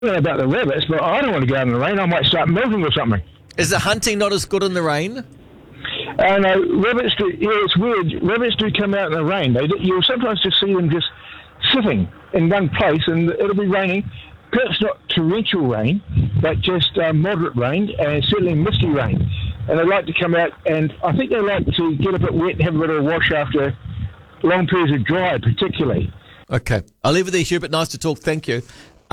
know about the rabbits, but I don't want to go out in the rain. I might start milking or something. Is the hunting not as good in the rain? Rabbits do, it's weird. Rabbits do come out in the rain. You'll sometimes just see them just sitting in one place, and it'll be raining. Perhaps not torrential rain, but just moderate rain, and certainly misty rain. And they like to come out, and I think they like to get a bit wet and have a bit of a wash after long periods of dry, particularly. Okay. I'll leave it there, Hubert. Nice to talk. Thank you.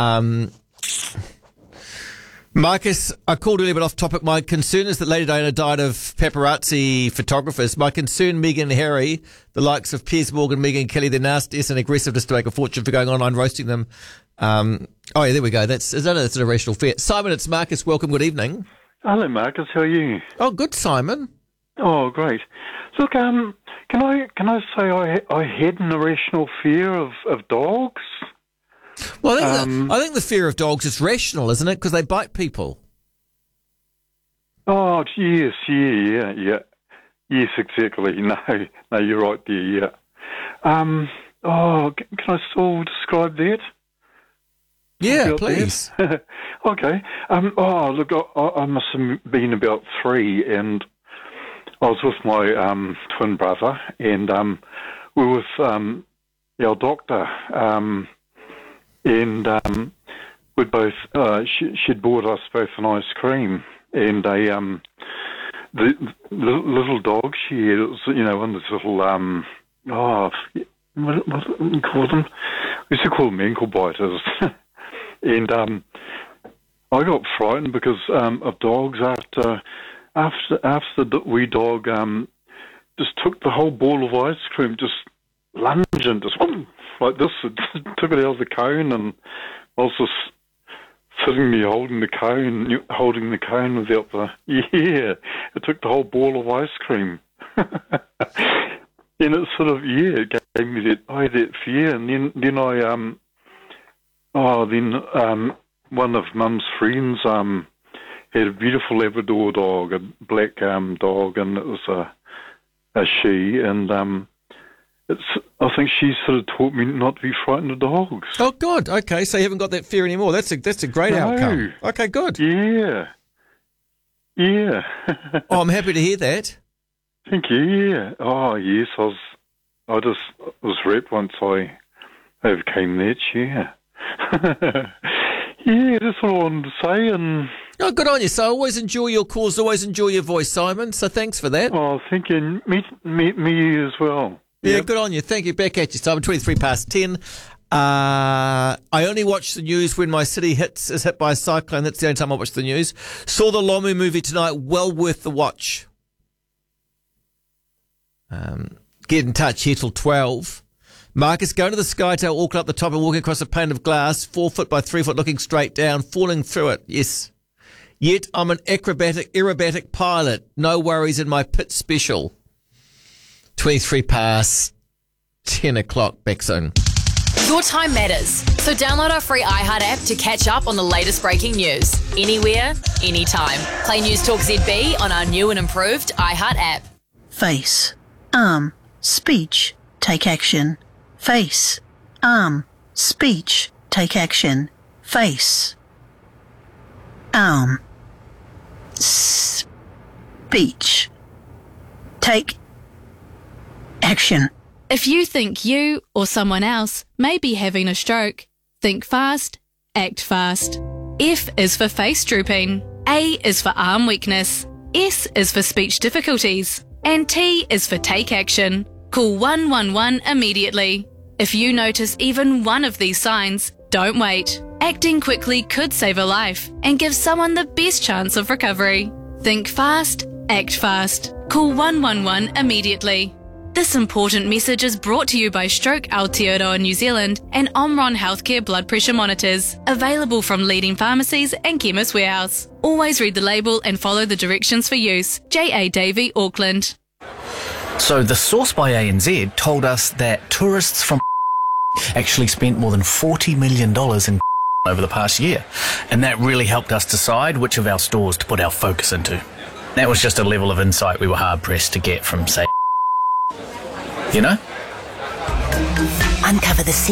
Marcus, I called earlier, but off topic. My concern is that Lady Diana died of paparazzi photographers. My concern, Meghan and Harry, the likes of Piers Morgan, Meghan Kelly, their nastiest and aggressiveness to make a fortune for going online roasting them. Oh, yeah, there we go. That's a rational fear. Simon, it's Marcus. Welcome. Good evening. Hello, Marcus. How are you? Oh, good, Simon. Oh, great. Look, can I say I had an irrational fear of dogs? Well, I think the fear of dogs is rational, isn't it? Because they bite people. Oh, yes, yeah. Yes, exactly. No, you're right there, yeah. Can I still describe that? Yeah, please. Okay. Look, I must have been about 3, and I was with my twin brother, and we were with our doctor, and we'd both. She'd bought us both an ice cream, and the little dog she had. It was, one of those little what do you call them? We used to call them ankle biters. And I got frightened because of dogs after the wee dog just took the whole ball of ice cream, just lunged and just like this. It took it out of the cone, and I was just sitting there holding the cone without the it took the whole ball of ice cream. And it sort of it gave me that fear, and then I one of Mum's friends had a beautiful Labrador dog, a black dog, and it was a she, and I think she sort of taught me not to be frightened of dogs. Oh, good. Okay, so you haven't got that fear anymore. That's a great outcome. Okay, good. Yeah. Oh, I'm happy to hear that. Thank you. Yeah. Oh, yes. I just was wrecked once I overcame that. Yeah. Yeah, that's what I wanted to say. And oh, good on you. So I always enjoy your calls, always enjoy your voice, Simon. So thanks for that. Oh, thank you. Me as well. Yeah, Yep. good on you. Thank you. Back at you, Simon. 10:23. I only watch the news when my city is hit by a cyclone. That's the only time I watch the news. Saw the Lomu movie tonight. Well worth the watch. Get in touch here till 12. Marcus, going to the Skytel, Auckland up the top and walking across a pane of glass, 4 foot by 3 foot, looking straight down, falling through it. Yes. Yet I'm an aerobatic pilot. No worries in my pit special. 10 o'clock, back soon. Your time matters, so download our free iHeart app to catch up on the latest breaking news. Anywhere, anytime. Play News Talk ZB on our new and improved iHeart app. Face, arm, speech, take action. Face, arm, speech, take action. Face, arm, speech, take action. If you think you or someone else may be having a stroke, think fast, act fast. F is for face drooping. A is for arm weakness. S is for speech difficulties. And T is for take action. Call 111 immediately. If you notice even one of these signs, don't wait. Acting quickly could save a life and give someone the best chance of recovery. Think fast, act fast. Call 111 immediately. This important message is brought to you by Stroke Aotearoa New Zealand and Omron Healthcare blood pressure monitors, available from leading pharmacies and Chemist Warehouse. Always read the label and follow the directions for use. J.A. Davey, Auckland. So the source by ANZ told us that tourists from actually spent more than $40 million in over the past year, and that really helped us decide which of our stores to put our focus into. That was just a level of insight we were hard-pressed to get from, say, you know? Uncover the